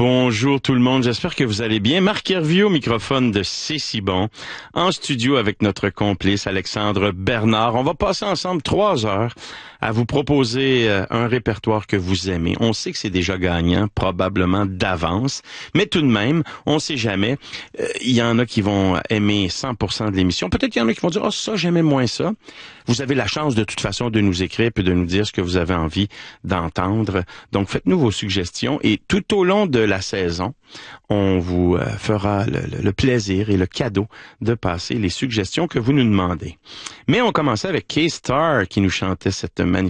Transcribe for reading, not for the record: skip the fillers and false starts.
Bonjour tout le monde, j'espère que vous allez bien. Marc Hervieux au microphone de C'est si bon, en studio avec notre complice Alexandre Bernard. On va passer ensemble 3 heures à vous proposer un répertoire que vous aimez. On sait que c'est déjà gagnant, probablement d'avance, mais tout de même, on sait jamais. Il y en a qui vont aimer 100% de l'émission. Peut-être qu'il y en a qui vont dire « Ah, ça, j'aimais moins ça ». Vous avez la chance de toute façon de nous écrire puis de nous dire ce que vous avez envie d'entendre. Donc, faites-nous vos suggestions et tout au long de la saison, on vous fera le plaisir et le cadeau de passer les suggestions que vous nous demandez. Mais on commençait avec K-Star qui nous chantait cette magnifique